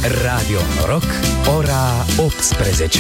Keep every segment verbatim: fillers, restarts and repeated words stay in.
Radio Noroc, ora optsprezece.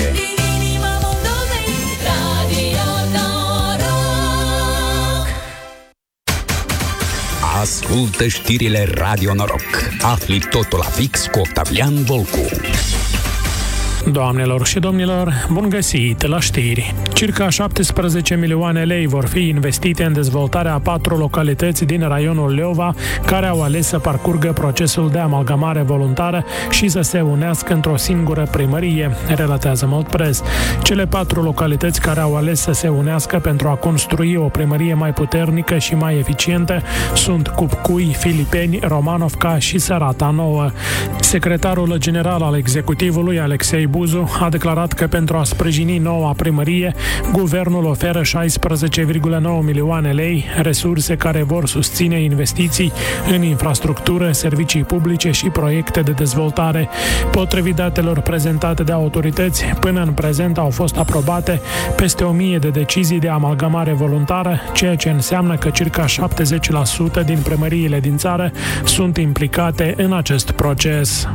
Ascultă știrile Radio Noroc. Afli totul la fix cu Octavian Volcu. Doamnelor și domnilor, bun găsit la știri! Circa șaptesprezece milioane lei vor fi investite în dezvoltarea a patru localități din raionul Leova, care au ales să parcurgă procesul de amalgamare voluntară și să se unească într-o singură primărie, relatează Moldpress. Cele patru localități care au ales să se unească pentru a construi o primărie mai puternică și mai eficientă sunt Cupcui, Filipeni, Romanovca și Sărata Nouă. Secretarul general al executivului, Alexei Buzu, a declarat că pentru a sprijini noua primărie, guvernul oferă șaisprezece virgulă nouă milioane lei, resurse care vor susține investiții în infrastructură, servicii publice și proiecte de dezvoltare. Potrivit datelor prezentate de autorități, până în prezent au fost aprobate peste o mie de decizii de amalgamare voluntară, ceea ce înseamnă că circa șaptezeci la sută din primăriile din țară sunt implicate în acest proces.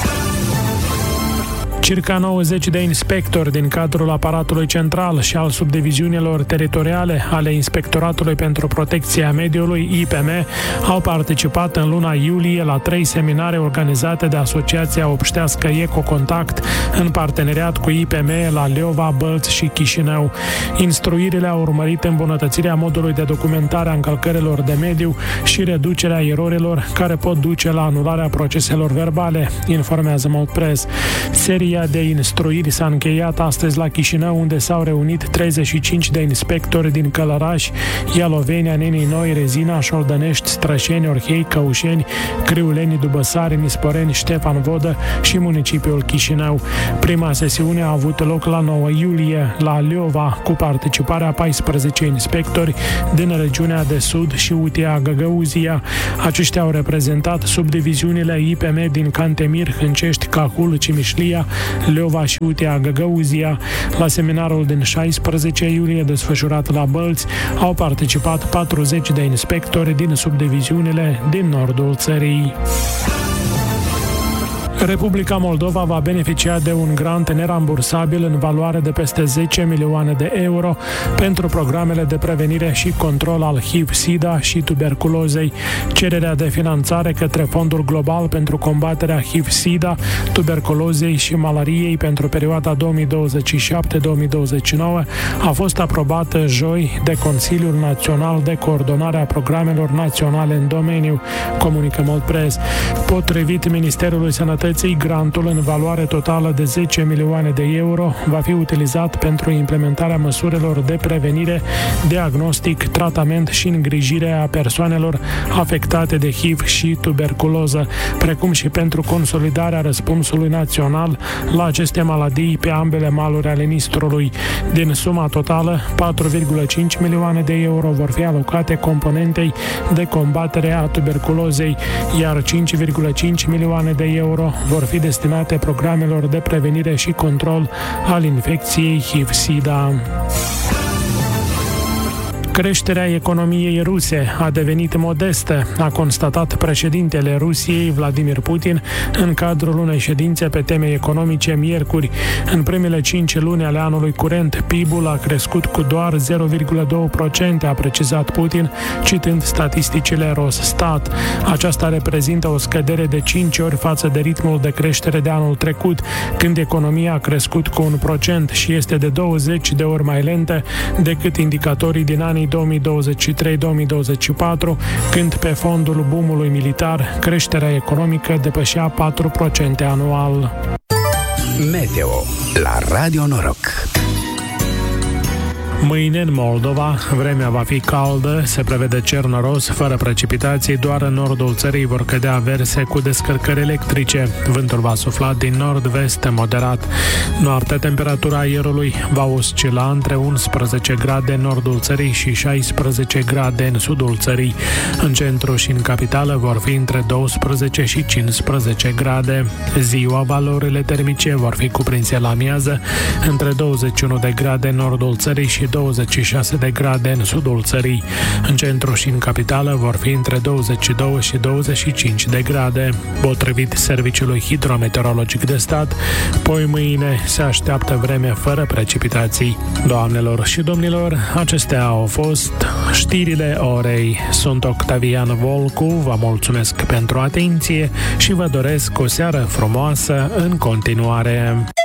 Circa nouăzeci de inspectori din cadrul aparatului central și al subdiviziunilor teritoriale ale Inspectoratului pentru Protecția Mediului, I P M, au participat în luna iulie la trei seminare organizate de Asociația Obștească Ecocontact în parteneriat cu I P M la Leova, Bălți și Chișinău. Instruirile au urmărit îmbunătățirea modului de documentare a încălcărilor de mediu și reducerea erorilor care pot duce la anularea proceselor verbale, informează Moldpress. Seria de instruiri s-a încheiat astăzi la Chișinău, unde s-au reunit treizeci și cinci de inspectori din Călăraș, Ialovenia, Nenii Noi, Rezina, Șoldănești, Strășeni, Orhei, Căușeni, Criuleni, Dubăsari, Nisporeni, Ștefan Vodă și municipiul Chișinău. Prima sesiune a avut loc la nouă iulie la Leova, cu participarea paisprezece inspectori din regiunea de sud și Utea Găgăuzia. Aceștia au reprezentat subdiviziunile I P M din Cantemir, Hâncești, Cahul, Cimișlia, Leova și Utea Găgăuzia. La seminarul din șaisprezece iulie desfășurat la Bălți au participat patruzeci de inspectori din subdiviziunile din nordul țării. Republica Moldova va beneficia de un grant nerambursabil în valoare de peste zece milioane de euro pentru programele de prevenire și control al H I V-SIDA și tuberculozei. Cererea de finanțare către Fondul Global pentru combaterea H I V-SIDA, tuberculozei și malariei pentru perioada două mii douăzeci și șapte - două mii douăzeci și nouă a fost aprobată joi de Consiliul Național de Coordonare a Programelor Naționale în domeniu, comunică Moldpress. Potrivit Ministerului Sănătății, grantul în valoare totală de zece milioane de euro va fi utilizat pentru implementarea măsurilor de prevenire, diagnostic, tratament și îngrijire a persoanelor afectate de H I V și tuberculoză, precum și pentru consolidarea răspunsului național la aceste maladii pe ambele maluri ale Nistrului. Din suma totală, patru virgulă cinci milioane de euro vor fi alocate componentei de combatere a tuberculozei, iar cinci virgulă cinci milioane de euro vor fi destinate programelor de prevenire și control al infecției H I V-SIDA. Creșterea economiei ruse a devenit modestă, a constatat președintele Rusiei, Vladimir Putin, în cadrul unei ședințe pe teme economice miercuri. În primele cinci luni ale anului curent, P I B-ul a crescut cu doar zero virgulă doi la sută, a precizat Putin, citând statisticile Rosstat. Aceasta reprezintă o scădere de cinci ori față de ritmul de creștere de anul trecut, când economia a crescut cu un procent și este de douăzeci de ori mai lentă decât indicatorii din anii două mii douăzeci și trei - două mii douăzeci și patru, când pe fondul boomului militar creșterea economică depășea patru la sută anual. Meteo la Radio Noroc. Mâine în Moldova, vremea va fi caldă, se prevede cer noros, fără precipitații, doar în nordul țării vor cădea averse cu descărcări electrice. Vântul va sufla din nord-vest moderat. Noaptea, temperatura aerului va oscila între unsprezece grade în nordul țării și șaisprezece grade în sudul țării. În centru și în capitală vor fi între douăsprezece și cincisprezece grade. Ziua, valorile termice vor fi cuprinse la amiază între douăzeci și unu de grade în nordul țării și douăzeci și șase de grade în sudul țării. În centru și în capitală vor fi între douăzeci și doi și douăzeci și cinci de grade. Potrivit Serviciului Hidrometeorologic de Stat, poi mâine se așteaptă vreme fără precipitații. Doamnelor și domnilor, acestea au fost știrile orei. Sunt Octavian Volcu, vă mulțumesc pentru atenție și vă doresc o seară frumoasă în continuare.